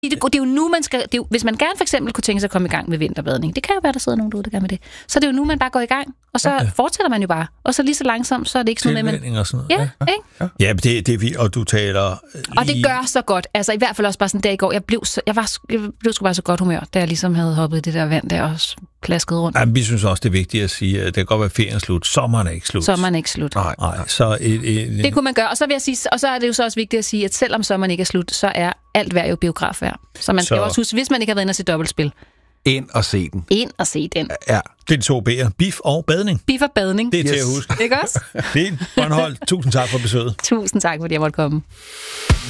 Det er jo nu, man skal... hvis man gerne for eksempel kunne tænke sig at komme i gang med vinterbadning, det kan jo være, der sidder nogen derude, der gerne med det. Så det er jo nu, man bare går i gang, og så fortsætter man jo bare. Og så lige så langsomt, så er det ikke sådan noget med... Og sådan noget. Ja, ikke? Ja, men det er vi, og du taler... Og det gør så godt. Altså i hvert fald også bare sådan en dag i går. Jeg blev sgu bare så godt humør, da jeg ligesom havde hoppet i det der vand der og plasket rundt. Ja, vi synes også, det er vigtigt at sige, at det kan godt være ferien slut. Sommeren er ikke slut. Sommeren er ikke slut. Nej. Så det kunne man gøre. Og så vil jeg sige, og så er det jo så også vigtigt at sige, at selvom sommeren ikke er slut, så er alt vejr jo biografvejr. Så man skal jo også huske, hvis man ikke har været inde og se dobbeltspil. Ind og se den. Ind og se den. Ja. det er de 2 B'er. Bif og badning. Bif og badning. Det er til at huske. Ikke også? Fint. Bornholm, tusind tak for besøget. Tusind tak, fordi jeg måtte komme.